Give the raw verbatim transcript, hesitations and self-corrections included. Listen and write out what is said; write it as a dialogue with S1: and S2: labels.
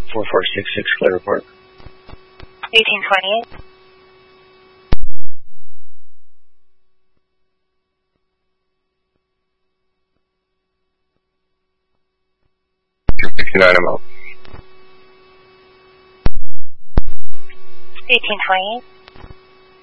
S1: four four six six, clear report.
S2: eighteen twenty-eight.
S3: sixty-nine M L.
S2: eighteen twenty-eight.